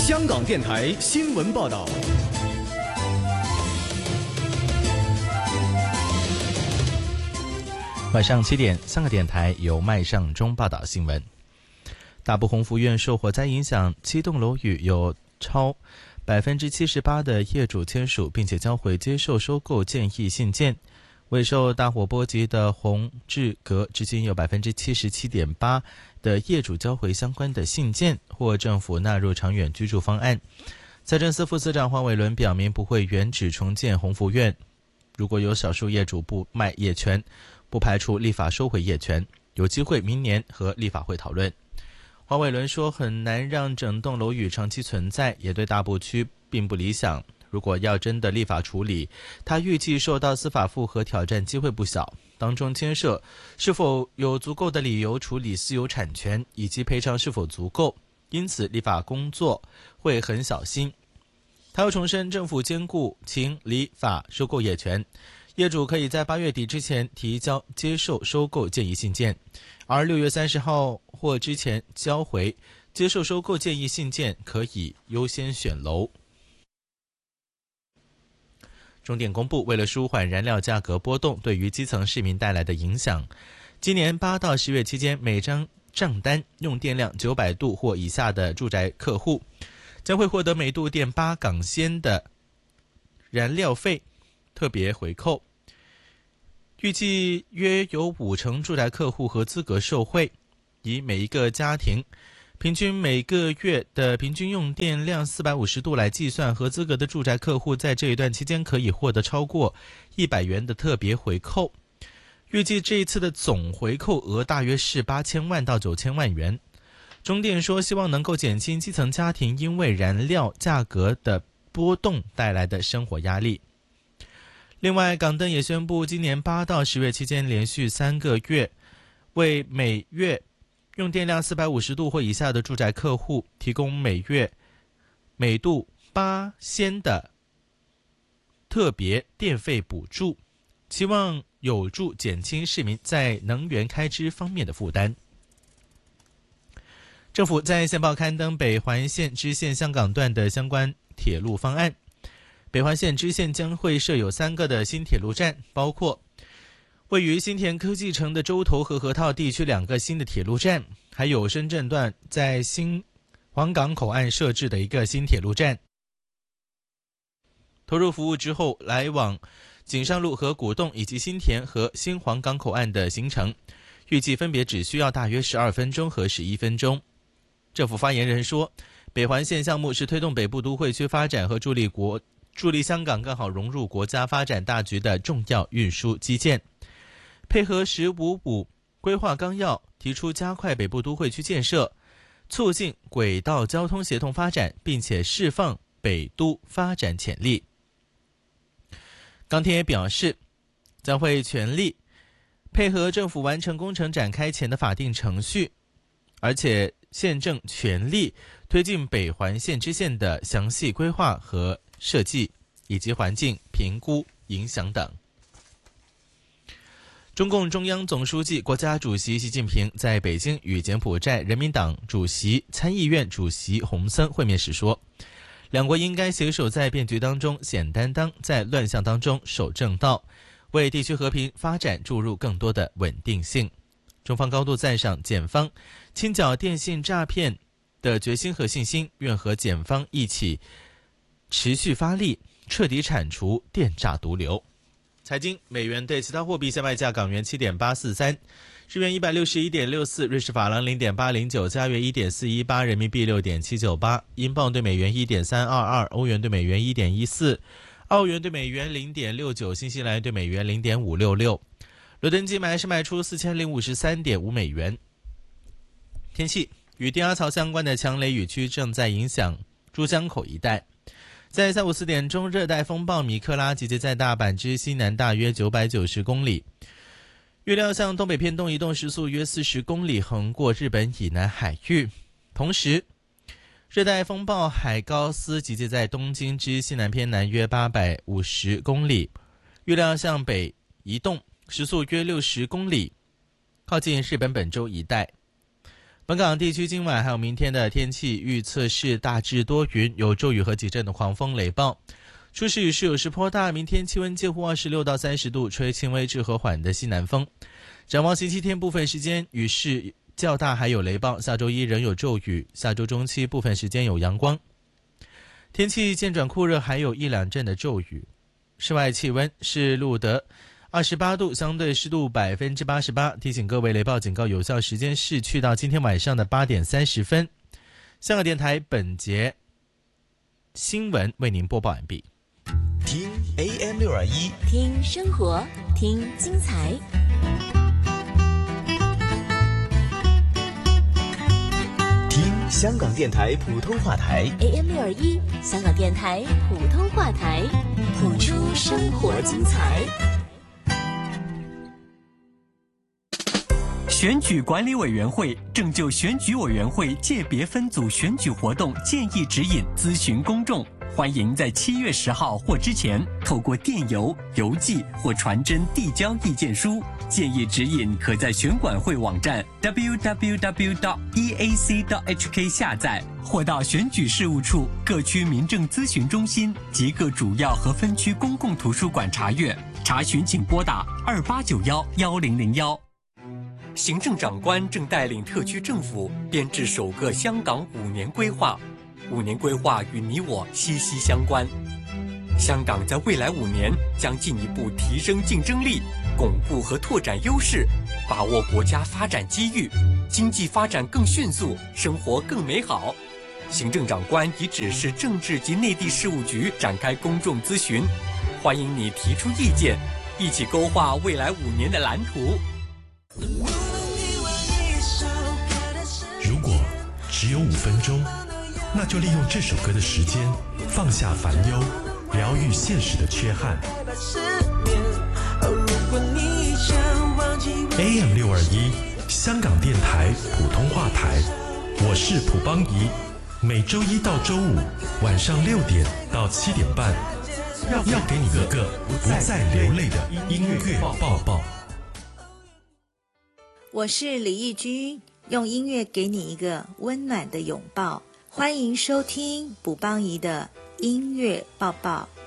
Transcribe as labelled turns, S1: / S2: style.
S1: 香港电台新闻报道。
S2: 晚上7点，香港电台由麦尚中报道新闻。大埔宏福苑受火灾影响，7栋楼宇有超78%的业主签署并且交回接受收购建议信件。未受大火波及的宏志阁至今有77.8%的业主交回相关的信件，或政府纳入长远居住方案。财政司副司长黄伟伦表明，不会原址重建宏福苑。如果有少数业主不卖业权，不排除立法收回业权，有机会明年和立法会讨论。黄伟伦说，很难让整栋楼宇长期存在，也对大埔区并不理想。如果要真的立法处理，他预计受到司法复核挑战机会不小，当中牵涉是否有足够的理由处理私有产权，以及赔偿是否足够，因此立法工作会很小心。他又重申，政府兼顾情理法收购业权，业主可以在8月底之前提交接受收购建议信件，而6月30号或之前交回接受收购建议信件可以优先选楼。中电公布，为了舒缓燃料价格波动对于基层市民带来的影响，今年8到10月期间，每张账单用电量900度或以下的住宅客户将会获得每度电8港仙的燃料费特别回扣，预计约有50%住宅客户合资格受惠。以每一个家庭平均每个月的平均用电量450度来计算，合资格的住宅客户在这一段期间可以获得超过100元的特别回扣。预计这一次的总回扣额大约是8000万到9000万元。中电说，希望能够减轻基层家庭因为燃料价格的波动带来的生活压力。另外，港灯也宣布，今年8到10月期间连续3个月，为每月用电量450度或以下的住宅客户提供每月每度8仙的特别电费补助，期望有助减轻市民在能源开支方面的负担。政府在线报刊登北环线支线香港段的相关铁路方案。北环线支线将会设有3个的新铁路站，包括位于新田科技城的洲头和河套地区2个新的铁路站，还有深圳段在新皇岗口岸设置的1个新铁路站。投入服务之后，来往锦上路和古洞以及新田和新皇岗口岸的行程，预计分别只需要大约12分钟和11分钟。政府发言人说，北环线项目是推动北部都会区发展和助力香港更好融入国家发展大局的重要运输基建。配合15规划纲要，提出加快北部都会区建设，促进轨道交通协同发展，并且释放北都发展潜力。港铁也表示，将会全力配合政府完成工程展开前的法定程序，而且现正全力推进北环线支线的详细规划和设计，以及环境评估影响等。中共中央总书记、国家主席习近平在北京与柬埔寨人民党主席、参议院主席洪森会面时说，两国应该携手在变局当中显担当，在乱象当中守正道，为地区和平发展注入更多的稳定性。中方高度赞赏柬方清剿电信诈骗的决心和信心，愿和柬方一起持续发力，彻底铲除电诈毒瘤。财经，美元对其他货币现卖价：港元7.843，日元161.64，瑞士法郎0.809，加元1.418，人民币6.798，英镑对美元1.322，欧元对美元1.14，澳元对美元0.69，新西兰对美元0.566。伦敦金买是卖出4053.5美元。天气，与低压槽相关的强雷雨区正在影响珠江口一带。在下午4点钟，热带风暴米克拉集结在大阪之西南大约990公里，预料向东北偏东移动，时速约40公里，横过日本以南海域。同时，热带风暴海高斯集结在东京之西南偏南约850公里，预料向北移动，时速约60公里，靠近日本本州一带。 本港地区今晚还有明天的天气预测是大致多云，有骤雨和几阵的狂风雷暴，初时雨势有时颇大，明天气温介乎26到30度，吹轻微至和缓的西南风。展望星期天部分时间雨势较大，还有雷暴，下周一仍有骤雨，下周中期部分时间有阳光，天气渐转酷热，还有一两阵的骤雨。室外气温是录得28度，相对湿度88%。提醒各位，雷暴警告有效时间是去到今天晚上的8点30分。香港电台本节新闻为您播报完毕。
S1: 听 AM621，
S3: 听生活，听精彩。
S1: 听香港电台普通话台
S3: AM621，香港电台普通话台，谱出生活精彩。
S4: 选举管理委员会正就选举委员会界别分组选举活动建议指引咨询公众，欢迎在7月10号或之前透过电邮、邮寄或传真递交意见书。建议指引可在选管会网站 www.eac.hk 下载，或到选举事务处、各区民政咨询中心及各主要和分区公共图书馆查阅。查询请拨打28911001。行政长官正带领特区政府编制首个香港5年规划，5年规划与你我息息相关。香港在未来5年将进一步提升竞争力，巩固和拓展优势，把握国家发展机遇，经济发展更迅速，生活更美好。行政长官已指示政治及内地事务局展开公众咨询，欢迎你提出意见，一起勾画未来5年的蓝图。
S5: 如果只有5分钟，那就利用这首歌的时间，放下烦忧，疗愈现实的缺憾。AM621，香港电台普通话台，我是蒲邦仪，每周1到周5晚上6点到7点半，要给你一个不再流泪的音乐抱抱。
S6: 我是李义君，用音乐给你一个温暖的拥抱。欢迎收听卜邦仪的音乐抱抱。